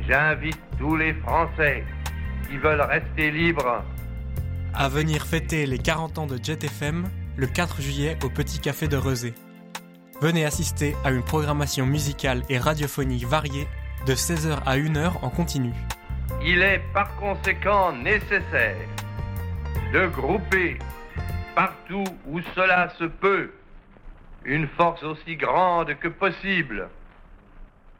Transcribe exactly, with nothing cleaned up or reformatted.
J'invite tous les Français qui veulent rester libres à venir fêter les quarante ans de Jet F M le quatre juillet au Petit Café de Rezé. Venez assister à une programmation musicale et radiophonique variée de seize heures à une heure en continu. Il est par conséquent nécessaire de grouper partout où cela se peut une force aussi grande que possible